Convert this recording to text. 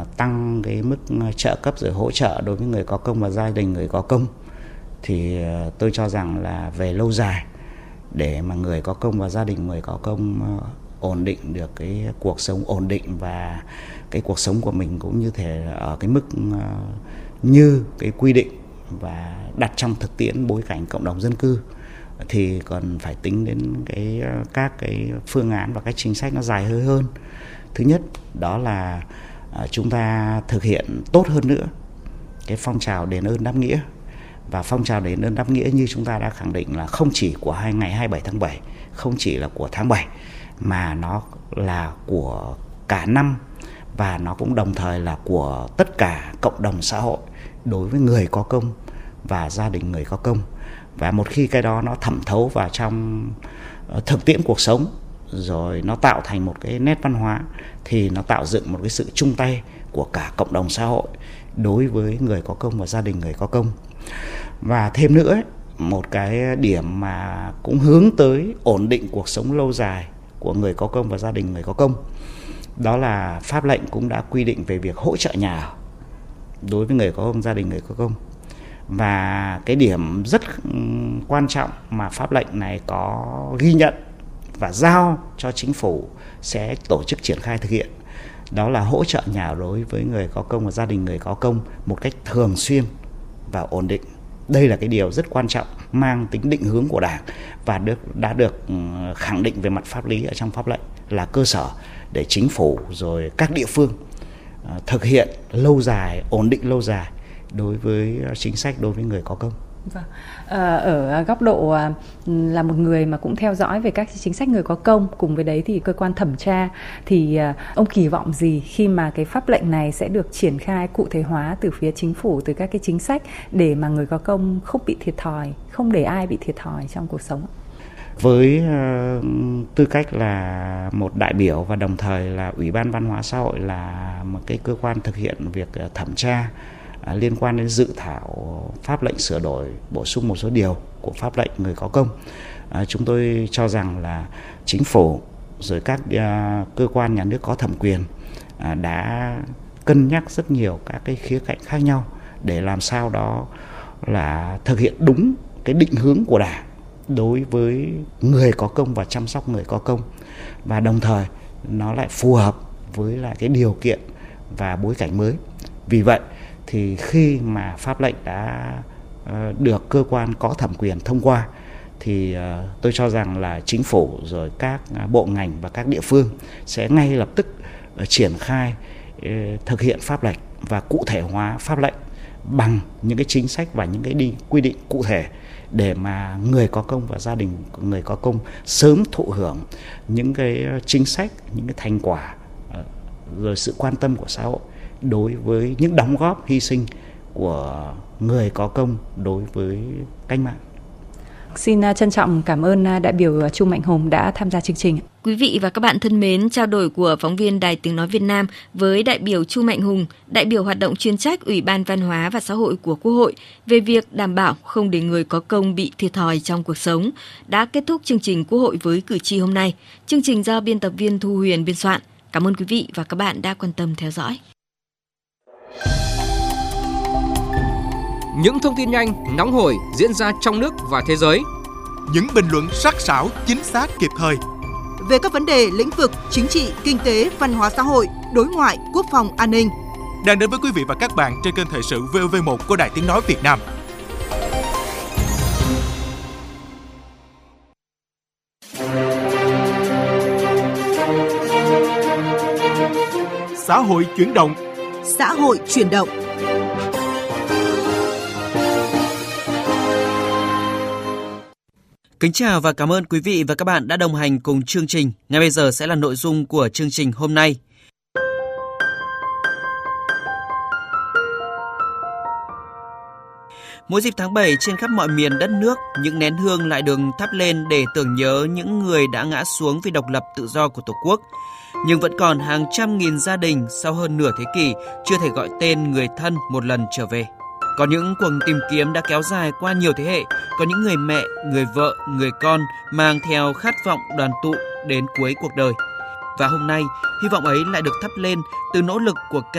tăng cái mức trợ cấp rồi hỗ trợ đối với người có công và gia đình người có công, thì tôi cho rằng là về lâu dài, để mà người có công và gia đình người có công ổn định được cái cuộc sống ổn định và cái cuộc sống của mình cũng như thể ở cái mức như cái quy định và đặt trong thực tiễn bối cảnh cộng đồng dân cư, thì còn phải tính đến các cái phương án và các chính sách nó dài hơi hơn. Thứ nhất đó là chúng ta thực hiện tốt hơn nữa cái phong trào đền ơn đáp nghĩa. Và phong trào đền ơn đáp nghĩa như chúng ta đã khẳng định là không chỉ của ngày 27 tháng 7, không chỉ là của tháng 7, mà nó là của cả năm, và nó cũng đồng thời là của tất cả cộng đồng xã hội đối với người có công và gia đình người có công. Và một khi cái đó nó thẩm thấu vào trong thực tiễn cuộc sống, rồi nó tạo thành một cái nét văn hóa, thì nó tạo dựng một cái sự chung tay của cả cộng đồng xã hội đối với người có công và gia đình người có công. Và thêm nữa, một cái điểm mà cũng hướng tới ổn định cuộc sống lâu dài của người có công và gia đình người có công, đó là pháp lệnh cũng đã quy định về việc hỗ trợ nhà ở đối với người có công, gia đình người có công. Và cái điểm rất quan trọng mà pháp lệnh này có ghi nhận và giao cho chính phủ sẽ tổ chức triển khai thực hiện, đó là hỗ trợ nhà ở đối với người có công và gia đình người có công một cách thường xuyên và ổn định. Đây là cái điều rất quan trọng, mang tính định hướng của Đảng và đã được khẳng định về mặt pháp lý ở trong pháp lệnh, là cơ sở để chính phủ rồi các địa phương thực hiện lâu dài, ổn định lâu dài đối với chính sách đối với người có công. Vâng. Ở góc độ là một người mà cũng theo dõi về các chính sách người có công, cùng với đấy thì cơ quan thẩm tra, thì ông kỳ vọng gì khi mà cái pháp lệnh này sẽ được triển khai cụ thể hóa từ phía chính phủ, từ các cái chính sách để mà người có công không bị thiệt thòi, không để ai bị thiệt thòi trong cuộc sống? Với tư cách là một đại biểu và đồng thời là Ủy ban Văn hóa Xã hội là một cái cơ quan thực hiện việc thẩm tra liên quan đến dự thảo pháp lệnh sửa đổi bổ sung một số điều của pháp lệnh người có công, chúng tôi cho rằng là chính phủ rồi các cơ quan nhà nước có thẩm quyền đã cân nhắc rất nhiều các cái khía cạnh khác nhau để làm sao đó là thực hiện đúng cái định hướng của Đảng đối với người có công và chăm sóc người có công, và đồng thời nó lại phù hợp với lại cái điều kiện và bối cảnh mới. Vì vậy thì khi mà pháp lệnh đã được cơ quan có thẩm quyền thông qua, thì tôi cho rằng là chính phủ rồi các bộ ngành và các địa phương sẽ ngay lập tức triển khai thực hiện pháp lệnh và cụ thể hóa pháp lệnh bằng những cái chính sách và những cái quy định cụ thể, để mà người có công và gia đình người có công sớm thụ hưởng những cái chính sách, những cái thành quả rồi sự quan tâm của xã hội đối với những đóng góp hy sinh của người có công đối với cách mạng. Xin trân trọng cảm ơn đại biểu Chu Mạnh Hùng đã tham gia chương trình. Quý vị và các bạn thân mến, trao đổi của phóng viên Đài Tiếng Nói Việt Nam với đại biểu Chu Mạnh Hùng, đại biểu hoạt động chuyên trách Ủy ban Văn hóa và Xã hội của Quốc hội về việc đảm bảo không để người có công bị thiệt thòi trong cuộc sống, đã kết thúc chương trình Quốc hội với cử tri hôm nay. Chương trình do biên tập viên Thu Huyền biên soạn. Cảm ơn quý vị và các bạn đã quan tâm theo dõi. Những thông tin nhanh, nóng hổi diễn ra trong nước và thế giới. Những bình luận sắc sảo, chính xác, kịp thời. Về các vấn đề lĩnh vực chính trị, kinh tế, văn hóa xã hội, đối ngoại, quốc phòng, an ninh. Đang đến với quý vị và các bạn trên kênh Thời sự VOV1 của Đài Tiếng Nói Việt Nam. Xã hội chuyển động. Xã hội chuyển động. Kính chào và cảm ơn quý vị và các bạn đã đồng hành cùng chương trình. Ngay bây giờ sẽ là nội dung của chương trình hôm nay. Mỗi dịp tháng 7 trên khắp mọi miền đất nước, những nén hương lại được thắp lên để tưởng nhớ những người đã ngã xuống vì độc lập tự do của Tổ quốc. Nhưng vẫn còn hàng trăm nghìn gia đình sau hơn nửa thế kỷ chưa thể gọi tên người thân một lần trở về. Có những cuộc tìm kiếm đã kéo dài qua nhiều thế hệ, có những người mẹ, người vợ, người con mang theo khát vọng đoàn tụ đến cuối cuộc đời. Và hôm nay, hy vọng ấy lại được thắp lên từ nỗ lực của cả